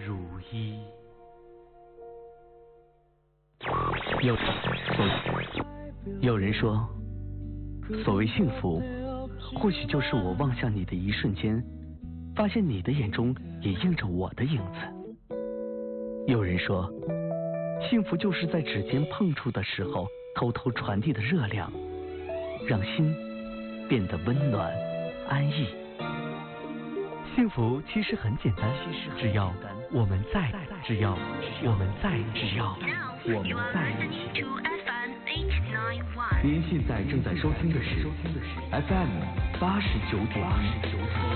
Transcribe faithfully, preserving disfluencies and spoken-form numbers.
如一。有有人说，所谓幸福，或许就是我望向你的一瞬间，发现你的眼中也映着我的影子。有人说，幸福就是在指尖碰触的时候，偷偷传递的热量，让心变得温暖安逸。幸福其实很简单，只要我们在，只要我们在，只要我们在一起。您现在正在收听的是 F M 八十九点一。